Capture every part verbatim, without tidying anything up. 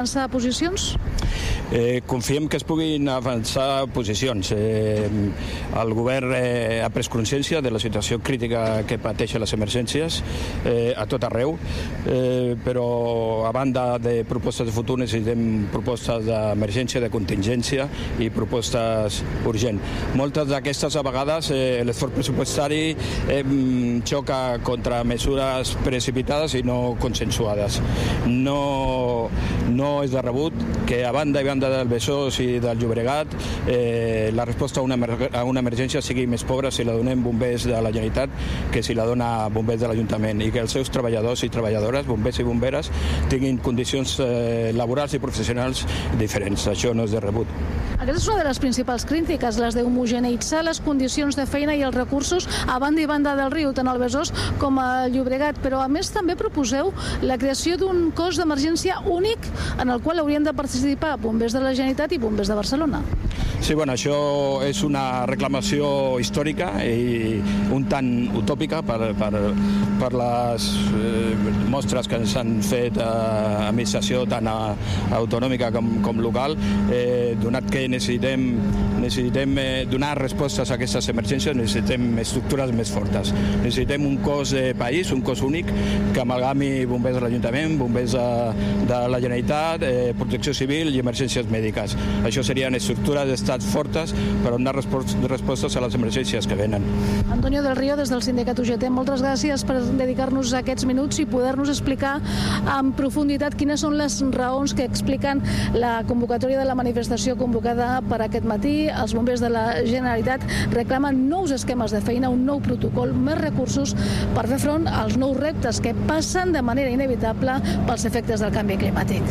avançar posicions? Eh, confiem que es puguin avançar posicions. Eh, el govern eh, ha pres consciència de la situació crítica que pateixen les emergències eh, a tot arreu, eh, però a banda de propostes de futur necessitem propostes d'emergència, de contingència i propostes urgents. Moltes d'aquestes a vegades eh, l'esforç pressupostari eh, xoca contra mesures precipitades i no consensuades. No, no és de rebut que a banda i banda del Besòs i del Llobregat eh, la resposta a una, a una emergència sigui més pobra si la donem bombers de la Generalitat que si la dona bombers de l'Ajuntament, i que els seus treballadors i treballadores, bombers i bomberes, tinguin condicions eh, laborals i professionals diferents. Això no és de rebut. Aquesta és una de les principals crítiques, les d'homogeneïtzar les condicions de feina i els recursos a banda i banda del riu, tant al Besòs com al Llobregat, però a més també proposeu la creació d'un cos d'emergència únic en el qual haurien de participar bombers de la Generalitat i bombers de Barcelona. Sí, bueno, això és una reclamació històrica i un tant utòpica per, per, per les eh, mostres que ens han fet a administració tant a, autonòmica com, com local, eh, donat que necessitem, necessitem eh, donar respostes a aquestes emergències, necessitem estructures més fortes. Necessitem un cos de país, un cos únic, que amalgami bombers de l'Ajuntament, bombers de, de la Generalitat, eh, protecció civil i emergències mèdiques. Això serien estructures d'estat fortes per donar respostes a les emergències que venen. Antonio del Río, des del sindicat U G T, moltes gràcies per dedicar-nos aquests minuts i poder-nos explicar en profunditat quines són les raons que expliquen la convocatòria de la manifestació convocada per aquest matí. Els bombers de la Generalitat reclamen nous esquemes de feina, un nou protocol, més recursos per fer front als nous reptes que passen de manera inevitable pels efectes del canvi climàtic.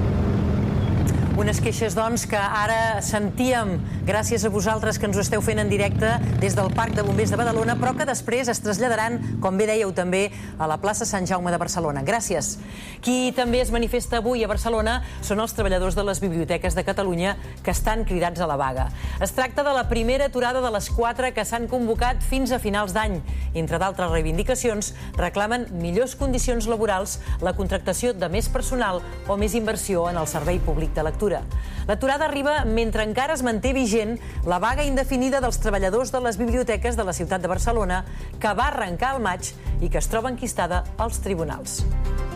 Unes queixes, doncs, que ara sentíem gràcies a vosaltres que ens ho esteu fent en directe des del Parc de Bombers de Badalona, però que després es traslladaran, com bé dèieu també, a la plaça Sant Jaume de Barcelona. Gràcies. Qui també es manifesta avui a Barcelona són els treballadors de les biblioteques de Catalunya que estan cridats a la vaga. Es tracta de la primera aturada de les quatre que s'han convocat fins a finals d'any. Entre d'altres reivindicacions, reclamen millors condicions laborals, la contractació de més personal o més inversió en el servei públic de lectura. L'aturada arriba mentre encara es manté vigent la vaga indefinida dels treballadors de les biblioteques de la ciutat de Barcelona, que va arrencar al maig i que es troba enquistada als tribunals.